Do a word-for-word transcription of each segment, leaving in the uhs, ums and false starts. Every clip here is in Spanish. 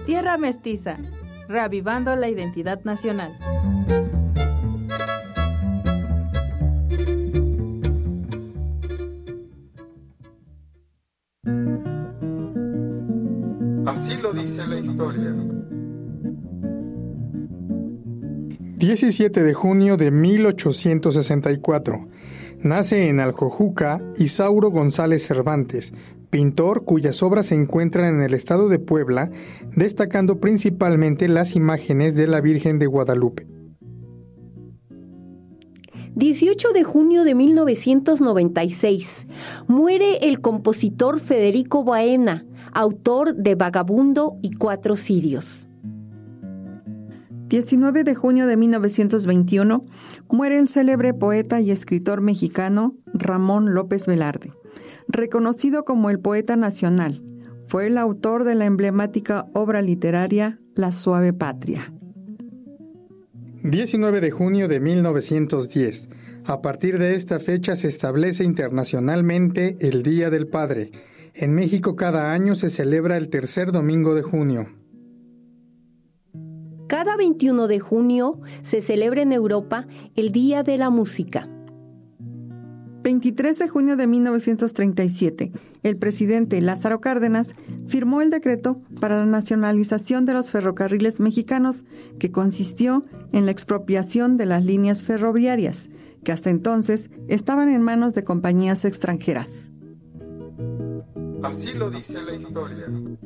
Tierra Mestiza, reavivando la identidad nacional. Así lo dice la historia. diecisiete de junio de mil ochocientos sesenta y cuatro. Nace en Aljojuca Isauro González Cervantes, pintor cuyas obras se encuentran en el estado de Puebla, destacando principalmente las imágenes de la Virgen de Guadalupe. dieciocho de junio de mil novecientos noventa y seis. Muere el compositor Federico Baena, autor de Vagabundo y Cuatro Cirios. diecinueve de junio de mil novecientos veintiuno. Muere el célebre poeta y escritor mexicano Ramón López Velarde, reconocido como el poeta nacional. Fue el autor de la emblemática obra literaria La Suave Patria. diecinueve de junio de mil novecientos diez. A partir de esta fecha se establece internacionalmente el Día del Padre. En México cada año se celebra el tercer domingo de junio. Cada veintiuno de junio se celebra en Europa el Día de la Música. veintitrés de junio de mil novecientos treinta y siete, el presidente Lázaro Cárdenas firmó el decreto para la nacionalización de los ferrocarriles mexicanos, que consistió en la expropiación de las líneas ferroviarias, que hasta entonces estaban en manos de compañías extranjeras. Así lo dice la historia.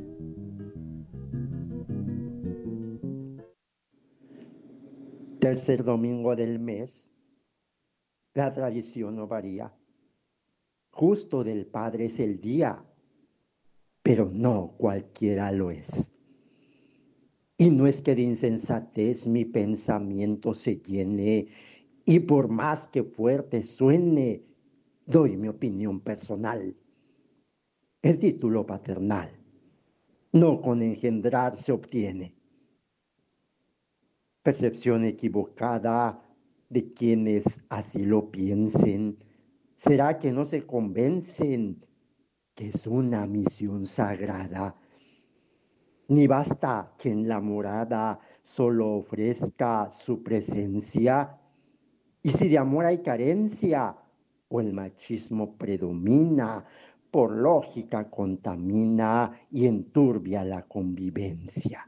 Tercer domingo del mes, la tradición no varía. Justo del Padre es el día, pero no cualquiera lo es. Y no es que de insensatez mi pensamiento se llene, y por más que fuerte suene, doy mi opinión personal. El título paternal no con engendrar se obtiene. Percepción equivocada de quienes así lo piensen. ¿Será que no se convencen que es una misión sagrada? Ni basta que en la morada solo ofrezca su presencia. Y si de amor hay carencia o el machismo predomina, por lógica contamina y enturbia la convivencia.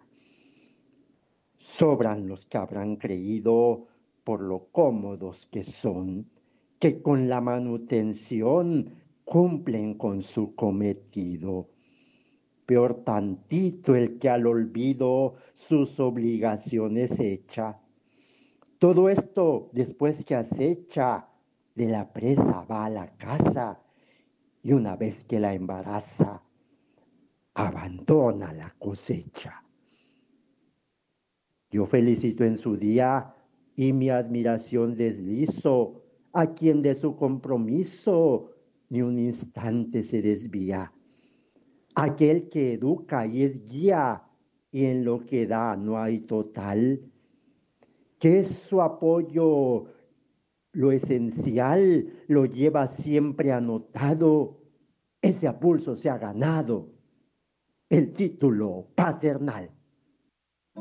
Sobran los que habrán creído, por lo cómodos que son, que con la manutención cumplen con su cometido. Peor tantito el que al olvido sus obligaciones echa. Todo esto después que acecha, de la presa va a la casa, y una vez que la embaraza, abandona la cosecha. Yo felicito en su día y mi admiración deslizo a quien de su compromiso ni un instante se desvía. Aquel que educa y es guía y en lo que da no hay total, que es su apoyo lo esencial, lo lleva siempre anotado, ese a pulso se ha ganado el título paternal.